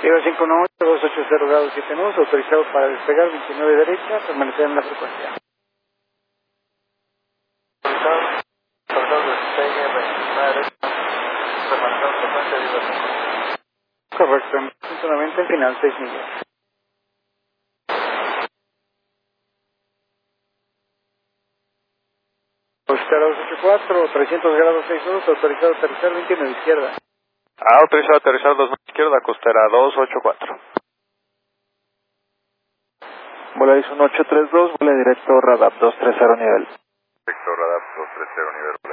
Iba 518, 280 grados 7 nudos, autorizado para despegar 29 derecha, permanecer en la frecuencia. Autorizado despegue 29 derecha, permanecer en frecuencia, digo 5. Correcto, en 190 en final 6 millas. Oscar 284, 300 grados 6 nudos, autorizado a aterrizar 29 izquierda. Autorizado a aterrizar 2 izquierda, costera 284. Volaris 1832, vuela directo Radar 230 nivel. Directo Radar 230 nivel.